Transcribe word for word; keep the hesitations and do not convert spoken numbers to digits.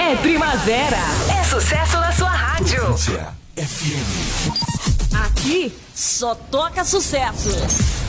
É primavera. É sucesso na sua rádio. Província F M. Aqui só toca sucesso.